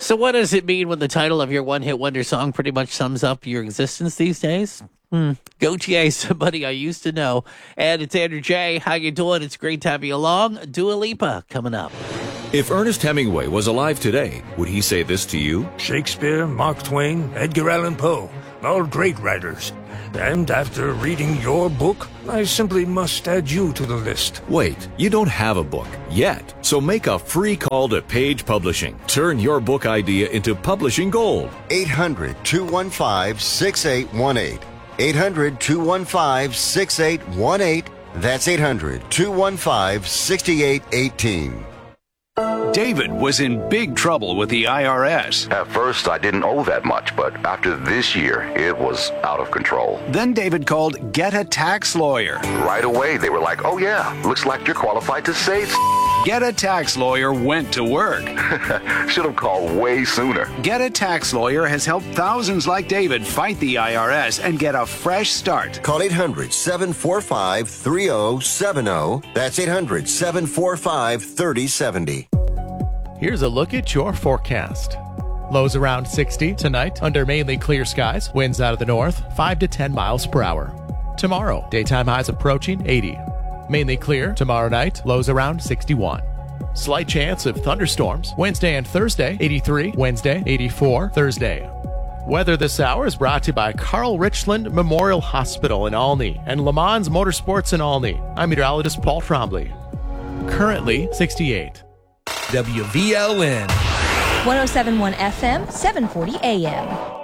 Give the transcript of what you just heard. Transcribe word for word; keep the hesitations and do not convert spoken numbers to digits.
So what does it mean when the title of your one-hit wonder song pretty much sums up your existence these days? Hmm. Gautier, somebody I used to know. And it's Andrew J. How you doing? It's great to have you along. Dua Lipa coming up. If Ernest Hemingway was alive today, would he say this to you? Shakespeare, Mark Twain, Edgar Allan Poe, all great writers. And after reading your book, I simply must add you to the list. Wait, you don't have a book yet. So make a free call to Page Publishing. Turn your book idea into publishing gold. eight hundred, two one five, six eight one eight. eight hundred, two one five, six eight one eight. That's eight hundred, two one five, six eight one eight. David was in big trouble with the I R S. At first, I didn't owe that much, but after this year, it was out of control. Then David called Get a Tax Lawyer. Right away, they were like, oh yeah, looks like you're qualified to save. Get a Tax Lawyer went to work. Should have called way sooner. Get a Tax Lawyer has helped thousands like David fight the I R S and get a fresh start. Call eight hundred, seven four five, three zero seven zero. That's eight hundred, seven four five, three zero seven zero. Here's a look at your forecast. Lows around sixty tonight under mainly clear skies. Winds out of the north, five to ten miles per hour. Tomorrow, daytime highs approaching eighty. Mainly clear tomorrow night, lows around sixty-one. Slight chance of thunderstorms. Wednesday and Thursday, eighty-three. Wednesday, eighty-four. Thursday. Weather this hour is brought to you by Carl Richland Memorial Hospital in Olney and Le Mans Motorsports in Olney. I'm meteorologist Paul Trombley. Currently sixty-eight. W V L N one oh seven point one F M, seven forty A M.